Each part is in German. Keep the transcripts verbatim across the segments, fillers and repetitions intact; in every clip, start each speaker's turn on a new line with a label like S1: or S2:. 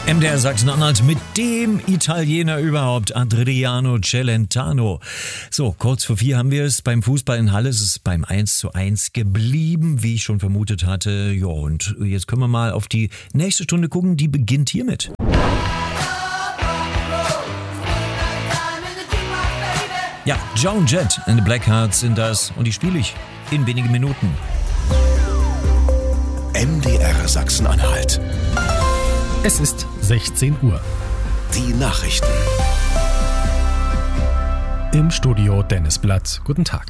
S1: M D R Sachsen-Anhalt mit dem Italiener überhaupt, Adriano Celentano. So, kurz vor vier haben wir es. Beim Fußball in Halle ist es beim eins zu eins geblieben, wie ich schon vermutet hatte. Ja, und jetzt können wir mal auf die nächste Stunde gucken. Die beginnt hiermit. Ja, Joan Jett and the Blackhearts sind das. Und die spiele ich in wenigen Minuten.
S2: M D R Sachsen-Anhalt.
S3: Es ist sechzehn Uhr.
S2: Die Nachrichten.
S3: Im Studio Dennis Blatt. Guten Tag.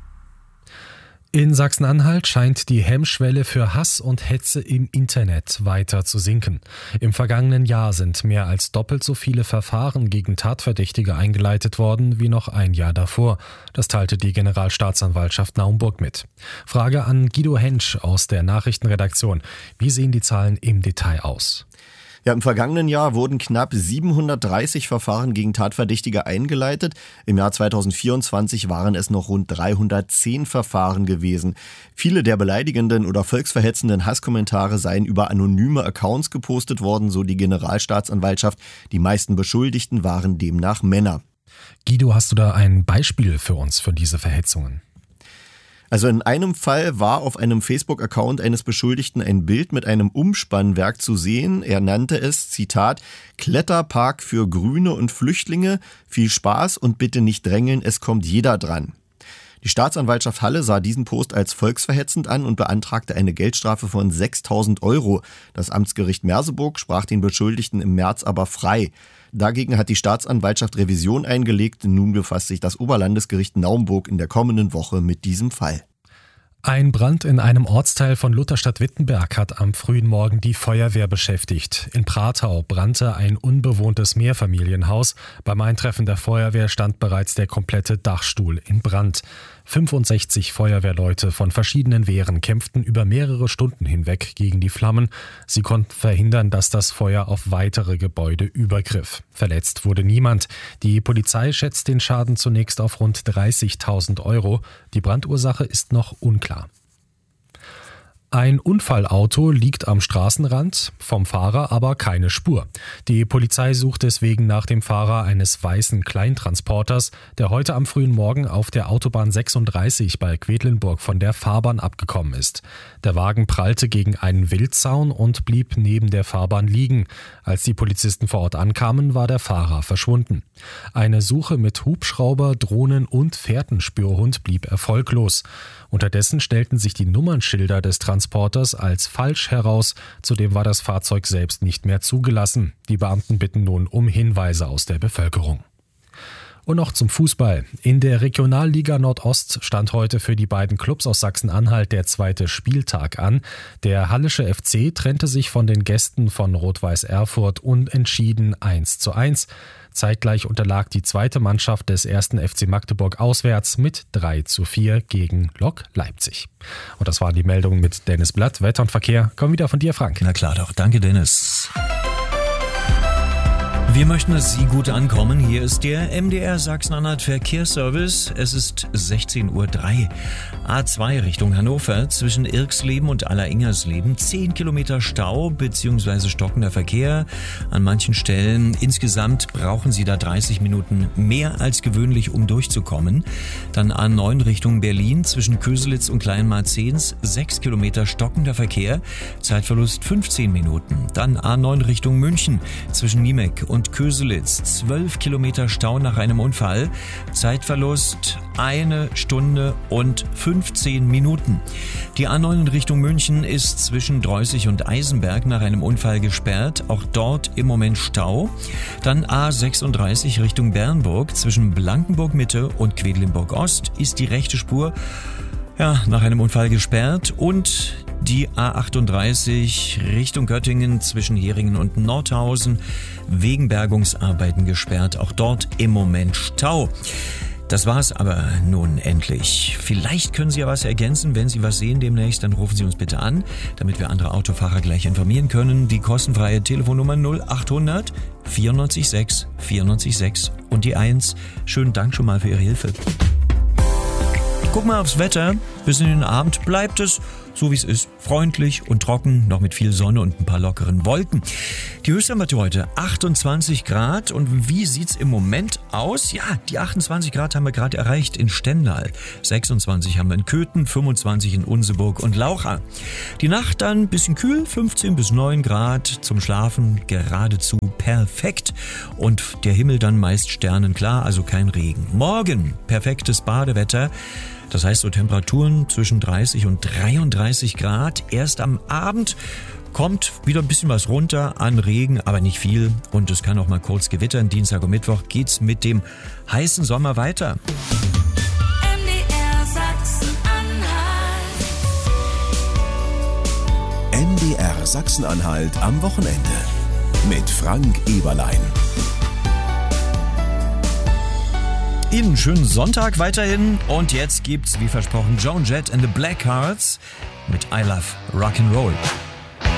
S3: In Sachsen-Anhalt scheint die Hemmschwelle für Hass und Hetze im Internet weiter zu sinken. Im vergangenen Jahr sind mehr als doppelt so viele Verfahren gegen Tatverdächtige eingeleitet worden wie noch ein Jahr davor. Das teilte die Generalstaatsanwaltschaft Naumburg mit. Frage an Guido Hensch aus der Nachrichtenredaktion. Wie sehen die Zahlen im Detail aus?
S4: Ja, im vergangenen Jahr wurden knapp siebenhundertdreißig Verfahren gegen Tatverdächtige eingeleitet. Im Jahr zweitausendvierundzwanzig waren es noch rund dreihundertzehn Verfahren gewesen. Viele der beleidigenden oder volksverhetzenden Hasskommentare seien über anonyme Accounts gepostet worden, so die Generalstaatsanwaltschaft. Die meisten Beschuldigten waren demnach Männer.
S3: Guido, hast du da ein Beispiel für uns für diese Verhetzungen?
S4: Also in einem Fall war auf einem Facebook-Account eines Beschuldigten ein Bild mit einem Umspannwerk zu sehen. Er nannte es, Zitat, Kletterpark für Grüne und Flüchtlinge. Viel Spaß und bitte nicht drängeln, es kommt jeder dran. Die Staatsanwaltschaft Halle sah diesen Post als volksverhetzend an und beantragte eine Geldstrafe von sechstausend Euro. Das Amtsgericht Merseburg sprach den Beschuldigten im März aber frei. Dagegen hat die Staatsanwaltschaft Revision eingelegt. Nun befasst sich das Oberlandesgericht Naumburg in der kommenden Woche mit diesem Fall.
S3: Ein Brand in einem Ortsteil von Lutherstadt-Wittenberg hat am frühen Morgen die Feuerwehr beschäftigt. In Pratau brannte ein unbewohntes Mehrfamilienhaus. Beim Eintreffen der Feuerwehr stand bereits der komplette Dachstuhl in Brand. fünfundsechzig Feuerwehrleute von verschiedenen Wehren kämpften über mehrere Stunden hinweg gegen die Flammen. Sie konnten verhindern, dass das Feuer auf weitere Gebäude übergriff. Verletzt wurde niemand. Die Polizei schätzt den Schaden zunächst auf rund dreißigtausend Euro. Die Brandursache ist noch unklar. Ein Unfallauto liegt am Straßenrand, vom Fahrer aber keine Spur. Die Polizei sucht deswegen nach dem Fahrer eines weißen Kleintransporters, der heute am frühen Morgen auf der Autobahn sechsunddreißig bei Quedlinburg von der Fahrbahn abgekommen ist. Der Wagen prallte gegen einen Wildzaun und blieb neben der Fahrbahn liegen. Als die Polizisten vor Ort ankamen, war der Fahrer verschwunden. Eine Suche mit Hubschrauber, Drohnen und Fährtenspürhund blieb erfolglos. Unterdessen stellten sich die Nummernschilder des Transporters als falsch heraus. Zudem war das Fahrzeug selbst nicht mehr zugelassen. Die Beamten bitten nun um Hinweise aus der Bevölkerung. Und noch zum Fußball. In der Regionalliga Nordost stand heute für die beiden Clubs aus Sachsen-Anhalt der zweite Spieltag an. Der Hallische F C trennte sich von den Gästen von Rot-Weiß Erfurt unentschieden eins zu eins. Zeitgleich unterlag die zweite Mannschaft des ersten F C Magdeburg auswärts mit drei zu vier gegen Lok Leipzig. Und das waren die Meldungen mit Dennis Blatt. Wetter und Verkehr kommen wieder von dir, Frank.
S1: Na klar doch. Danke, Dennis. Wir möchten, dass Sie gut ankommen. Hier ist der M D R Sachsen-Anhalt Verkehrsservice. Es ist sechzehn Uhr drei. A zwei Richtung Hannover zwischen Irksleben und Alleringhersleben. zehn Kilometer Stau bzw. stockender Verkehr an manchen Stellen. Insgesamt brauchen Sie da dreißig Minuten mehr als gewöhnlich, um durchzukommen. Dann A neun Richtung Berlin zwischen Köselitz und Kleinmarzens. sechs Kilometer stockender Verkehr. Zeitverlust fünfzehn Minuten. Dann A neun Richtung München zwischen Niemek und Und Köselitz, zwölf Kilometer Stau nach einem Unfall, Zeitverlust eine Stunde und fünfzehn Minuten. Die A neun in Richtung München ist zwischen Dreußig und Eisenberg nach einem Unfall gesperrt, auch dort im Moment Stau. Dann A sechsunddreißig Richtung Bernburg, zwischen Blankenburg Mitte und Quedlinburg Ost ist die rechte Spur ja, nach einem Unfall gesperrt und die A achtunddreißig Richtung Göttingen zwischen Heringen und Nordhausen wegen Bergungsarbeiten gesperrt. Auch dort im Moment Stau. Das war's aber nun endlich. Vielleicht können Sie ja was ergänzen. Wenn Sie was sehen demnächst, dann rufen Sie uns bitte an, damit wir andere Autofahrer gleich informieren können. Die kostenfreie Telefonnummer null achthundert vierundneunzig sechs vierundneunzig sechs und die eins. Schönen Dank schon mal für Ihre Hilfe. Guck mal aufs Wetter. Bis in den Abend bleibt es so wie es ist. Freundlich und trocken, noch mit viel Sonne und ein paar lockeren Wolken. Die Höchsttemperatur heute achtundzwanzig Grad. Und wie sieht's im Moment aus? Ja, die achtundzwanzig Grad haben wir gerade erreicht in Stendal. sechsundzwanzig haben wir in Köthen, fünfundzwanzig in Unseburg und Laucha. Die Nacht dann ein bisschen kühl, fünfzehn bis neun Grad. Zum Schlafen geradezu perfekt. Und der Himmel dann meist sternenklar, also kein Regen. Morgen perfektes Badewetter. Das heißt so Temperaturen zwischen dreißig und dreiunddreißig Grad. Erst am Abend kommt wieder ein bisschen was runter an Regen, aber nicht viel. Und es kann auch mal kurz gewittern. Dienstag und Mittwoch geht's mit dem heißen Sommer weiter.
S2: M D R Sachsen-Anhalt. M D R Sachsen-Anhalt am Wochenende. Mit Frank Eberlein.
S1: Ihnen einen schönen Sonntag weiterhin. Und jetzt gibt's, wie versprochen, Joan Jett and the Blackhearts mit I Love Rock'n'Roll.